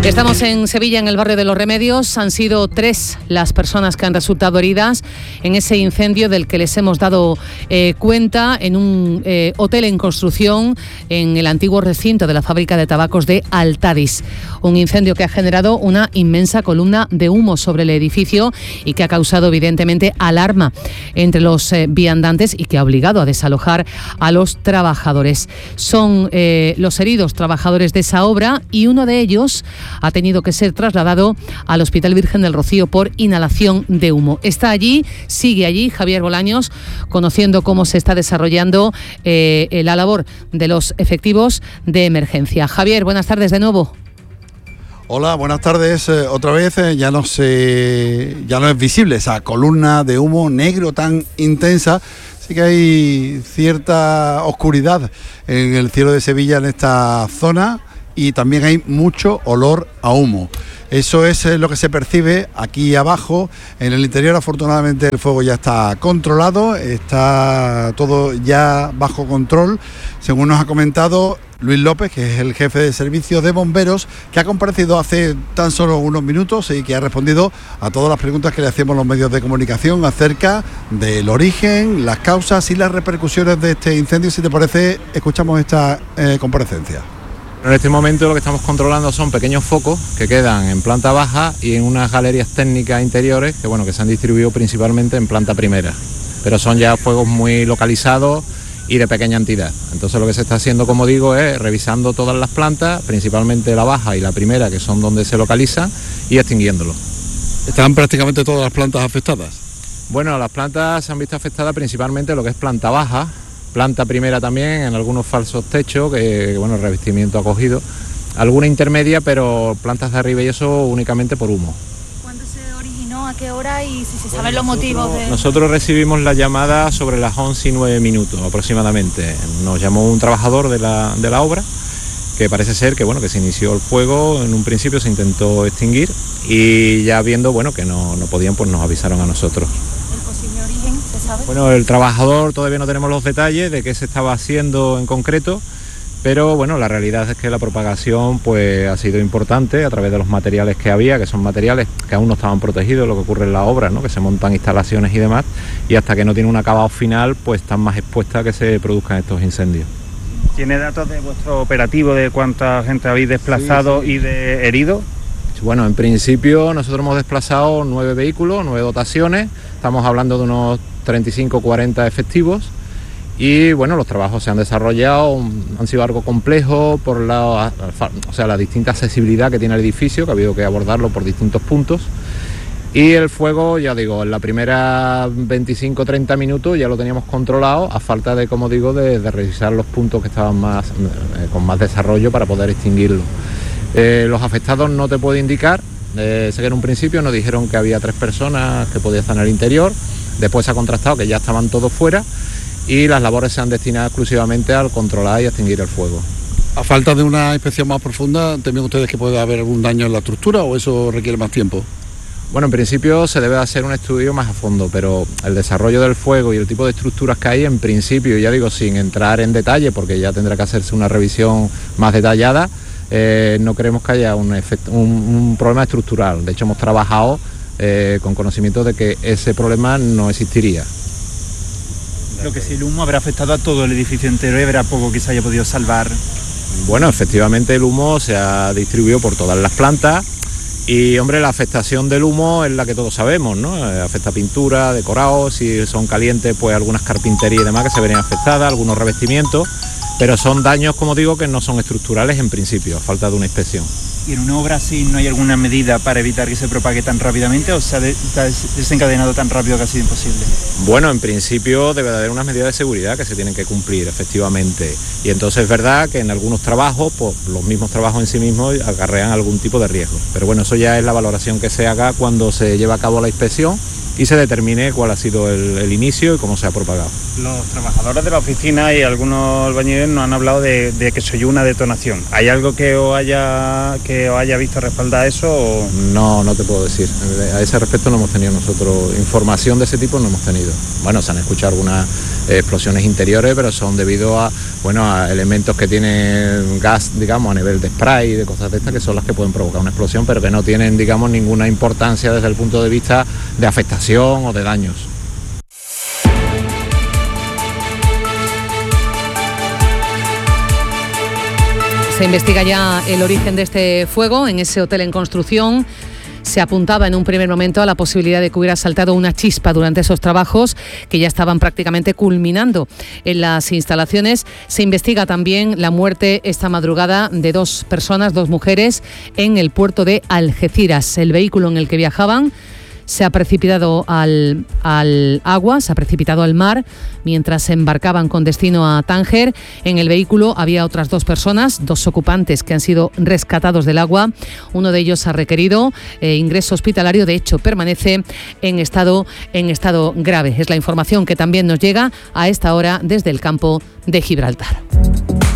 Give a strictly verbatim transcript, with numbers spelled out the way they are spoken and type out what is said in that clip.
Estamos en Sevilla, en el barrio de Los Remedios. Han sido tres las personas que han resultado heridas en ese incendio del que les hemos dado eh, cuenta en un eh, hotel en construcción en el antiguo recinto de la fábrica de tabacos de Altadis. Un incendio que ha generado una inmensa columna de humo sobre el edificio y que ha causado evidentemente alarma entre los eh, viandantes y que ha obligado a desalojar a los trabajadores. Son eh, los heridos trabajadores de esa obra y uno de ellos ha tenido que ser trasladado al Hospital Virgen del Rocío por inhalación de humo. Está allí, sigue allí Javier Bolaños, conociendo cómo se está desarrollando eh, la labor de los efectivos de emergencia. Javier, buenas tardes de nuevo. Hola, buenas tardes. Eh, otra vez eh, ya no se, ya no es visible esa columna de humo negro tan intensa. Sí que hay cierta oscuridad en el cielo de Sevilla en esta zona. Y también hay mucho olor a humo. Eso es lo que se percibe aquí abajo. En el interior, afortunadamente, el fuego ya está controlado, está todo ya bajo control, según nos ha comentado Luis López, que es el jefe de servicios de bomberos, que ha comparecido hace tan solo unos minutos y que ha respondido a todas las preguntas que le hacemos los medios de comunicación acerca del origen, las causas y las repercusiones de este incendio. Si te parece, escuchamos esta eh, comparecencia. En este momento lo que estamos controlando son pequeños focos que quedan en planta baja y en unas galerías técnicas interiores que, bueno, que se han distribuido principalmente en planta primera, pero son ya fuegos muy localizados y de pequeña entidad. Entonces lo que se está haciendo, como digo, es revisando todas las plantas, principalmente la baja y la primera, que son donde se localizan, y extinguiéndolo. ¿Están prácticamente todas las plantas afectadas? Bueno, las plantas se han visto afectadas principalmente lo que es planta baja, planta primera también, en algunos falsos techos, que bueno, el revestimiento ha cogido, alguna intermedia, pero plantas de arriba y eso únicamente por humo. ¿Cuándo se originó? ¿A qué hora? Y si se Bueno, saben los motivos de...? Nosotros recibimos la llamada sobre las once y nueve minutos aproximadamente. Nos llamó un trabajador de la, de la obra, que parece ser que bueno, que se inició el fuego, en un principio se intentó extinguir y ya viendo bueno, que no, no podían, pues nos avisaron a nosotros. Bueno, el trabajador todavía no tenemos los detalles de qué se estaba haciendo en concreto, pero bueno, la realidad es que la propagación pues ha sido importante a través de los materiales que había, que son materiales que aún no estaban protegidos, lo que ocurre en la obra, ¿no? Que se montan instalaciones y demás, y hasta que no tiene un acabado final, pues están más expuestas a que se produzcan estos incendios. ¿Tiene datos de vuestro operativo de cuánta gente habéis desplazado sí, sí. y de heridos? Bueno, en principio nosotros hemos desplazado nueve vehículos, nueve dotaciones, estamos hablando de unos treinta y cinco cuarenta efectivos y bueno, los trabajos se han desarrollado, han sido algo complejos por la, o sea, la distinta accesibilidad que tiene el edificio, que ha habido que abordarlo por distintos puntos, y el fuego, ya digo, en la primera veinticinco treinta minutos ya lo teníamos controlado, a falta de, como digo, de, de revisar los puntos que estaban más, eh, con más desarrollo para poder extinguirlo. Eh, los afectados no te puedo indicar, eh, sé que en un principio nos dijeron que había tres personas que podían estar en el interior, después se ha contrastado que ya estaban todos fuera y las labores se han destinado exclusivamente al controlar y extinguir el fuego. A falta de una inspección más profunda, ¿temen ustedes que pueda haber algún daño en la estructura o eso requiere más tiempo? Bueno, en principio se debe hacer un estudio más a fondo, pero el desarrollo del fuego y el tipo de estructuras que hay, en principio, ya digo, sin entrar en detalle, porque ya tendrá que hacerse una revisión más detallada, Eh, no creemos que haya un, efecto, un, un problema estructural. De hecho, hemos trabajado eh, con conocimiento de que ese problema no existiría. Creo que si el humo habrá afectado a todo el edificio entero y habrá poco que se haya podido salvar. Bueno, efectivamente el humo se ha distribuido por todas las plantas y, hombre, la afectación del humo es la que todos sabemos, ¿no? Afecta pintura, decorados, si son calientes, pues algunas carpinterías y demás que se verían afectadas, algunos revestimientos. Pero son daños, como digo, que no son estructurales en principio, a falta de una inspección. ¿Y en una obra así no hay alguna medida para evitar que se propague tan rápidamente o se ha desencadenado tan rápido que ha sido imposible? Bueno, en principio debe de haber unas medidas de seguridad que se tienen que cumplir, efectivamente. Y entonces es verdad que en algunos trabajos, pues los mismos trabajos en sí mismos acarrean algún tipo de riesgo. Pero bueno, eso ya es la valoración que se haga cuando se lleva a cabo la inspección y se determine cuál ha sido el, el inicio y cómo se ha propagado. Los trabajadores de la oficina y algunos albañiles nos han hablado de, de que se oyó una detonación. ¿Hay algo que os haya, que que os haya visto respaldar eso? O... No, no te puedo decir. A ese respecto no hemos tenido nosotros información de ese tipo, no hemos tenido. Bueno, se han escuchado algunas explosiones interiores, pero son debido a, bueno, a elementos que tienen gas, digamos, a nivel de spray y de cosas de estas, que son las que pueden provocar una explosión, pero que no tienen, digamos, ninguna importancia desde el punto de vista de afectación o de daños. Se investiga ya el origen de este fuego en ese hotel en construcción. Se apuntaba en un primer momento a la posibilidad de que hubiera saltado una chispa durante esos trabajos que ya estaban prácticamente culminando en las instalaciones. Se investiga también la muerte esta madrugada de dos personas, dos mujeres, en el puerto de Algeciras. El vehículo en el que viajaban se ha precipitado al, al agua, se ha precipitado al mar mientras se embarcaban con destino a Tánger. En el vehículo había otras dos personas, dos ocupantes que han sido rescatados del agua. Uno de ellos ha requerido eh, ingreso hospitalario, de hecho permanece en estado, en estado grave. Es la información que también nos llega a esta hora desde el campo de Gibraltar.